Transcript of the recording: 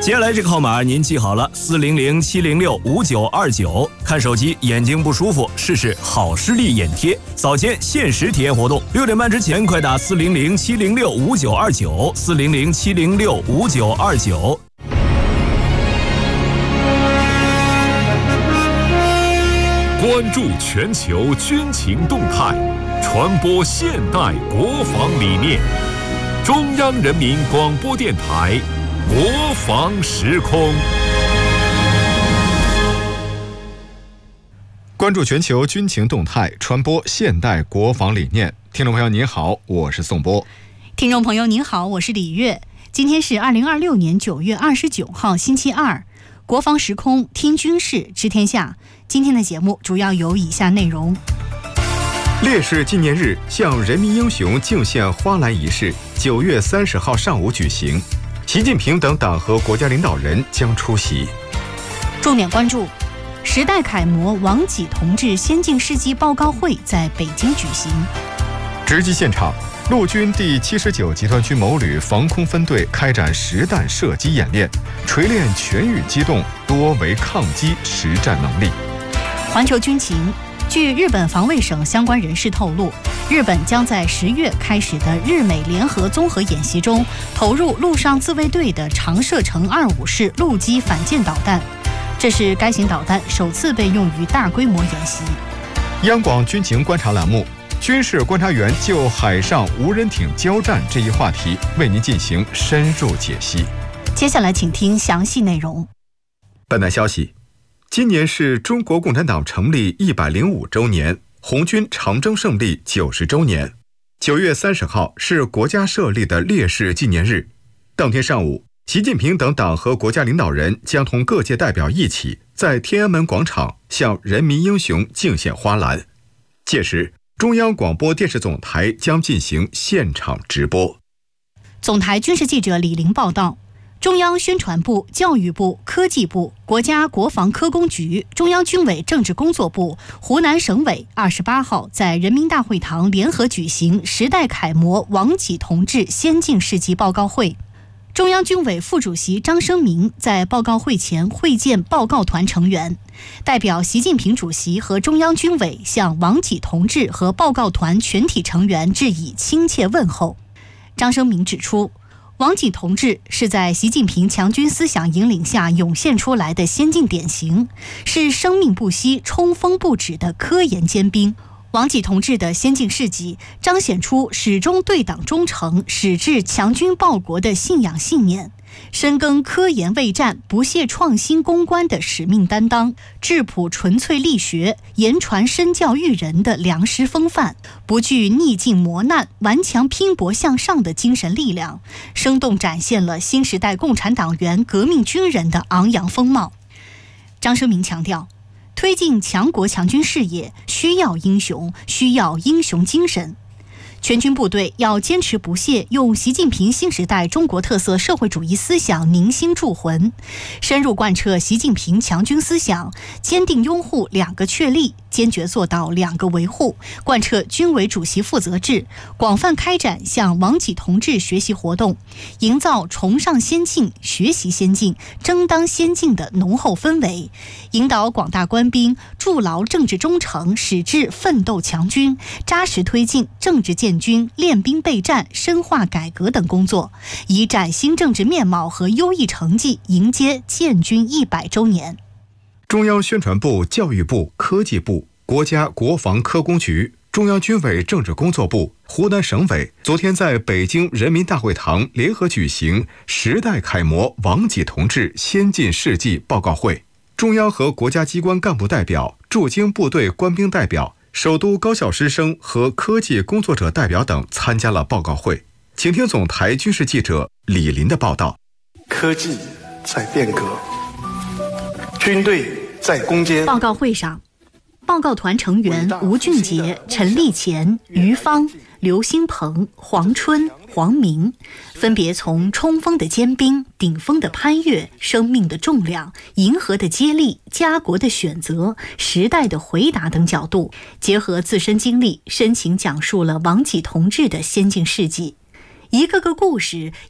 接下来这个号码您记好了，400-706-5929。看手机眼睛不舒服，试试好视力眼贴，早间限时体验活动，6点半之前快打400-706-5929，400-706-5929。 关注全球军情动态，传播现代国防理念。中央人民广播电台国防时空。 关注全球军情动态，传播现代国防理念。听众朋友您好，我是宋波。 听众朋友您好，我是李月。今天是2026年9月29号星期二，国防时空听军事知天下。今天的节目主要有以下内容： 烈士纪念日向人民英雄敬献花篮仪式9月30号上午举行，习近平等党和国家领导人将出席。 重点关注时代楷模王济同志先进事迹报告会在北京举行。 直击现场，陆军第79集团军某旅防空分队开展实弹射击演练，锤炼全域机动多维抗击实战能力。 环球军情，据日本防卫省相关人士透露，日本将在10月开始的日美联合综合演习中投入陆上自卫队的长射程25式陆基反舰导弹，这是该型导弹首次被用于大规模演习。 央广军情观察栏目，军事观察员就海上无人艇交战这一话题为您进行深入解析。 接下来请听详细内容。 本台消息，今年是中国共产党成立105周年，红军长征胜利90周年。9月30号是国家设立的烈士纪念日。当天上午，习近平等党和国家领导人将同各界代表一起在天安门广场向人民英雄敬献花篮。届时，中央广播电视总台将进行现场直播。 总台军事记者李玲报道，中央宣传部、教育部、科技部、国家国防科工局、中央军委政治工作部、湖南省委28号在人民大会堂联合举行时代楷模王济同志先进事迹报告会。中央军委副主席张生明在报告会前会见报告团成员，代表习近平主席和中央军委向王济同志和报告团全体成员致以亲切问候。张生明指出，王济同志是在习近平强军思想引领下涌现出来的先进典型，是生命不息、冲锋不止的科研尖兵。王济同志的先进事迹彰显出始终对党忠诚、矢志强军报国的信仰信念，深耕科研卫战、不懈创新攻关的使命担当，质朴纯粹力学、言传身教育人的良师风范，不惧逆境磨难、顽强拼搏向上的精神力量，生动展现了新时代共产党员革命军人的昂扬风貌。张生明强调，推进强国强军事业需要英雄，需要英雄精神。全军部队要坚持不懈用习近平新时代中国特色社会主义思想凝心铸魂，深入贯彻习近平强军思想，坚定拥护2个确立，坚决做到2个维护，贯彻军委主席负责制，广泛开展向王济同志学习活动，营造崇尚先进、学习先进、争当先进的浓厚氛围，引导广大官兵筑牢政治忠诚，矢志奋斗强军，扎实推进政治建军、练兵备战、深化改革等工作，以崭新政治面貌和优异成绩迎接建军100周年。 中央宣传部、教育部、科技部、国家国防科工局、中央军委政治工作部、湖南省委昨天在北京人民大会堂联合举行时代楷模王济同志先进事迹报告会。中央和国家机关干部代表、驻京部队官兵代表、首都高校师生和科技工作者代表等参加了报告会。请听总台军事记者李林的报道。 科技在变革，军队在攻坚。 报告会上，报告团成员吴俊杰、陈立乾、于芳、刘新鹏、黄春、黄明分别从冲锋的尖兵、顶峰的攀越、生命的重量、银河的接力、家国的选择、时代的回答等角度，结合自身经历，深情讲述了王济同志的先进事迹。一个个故事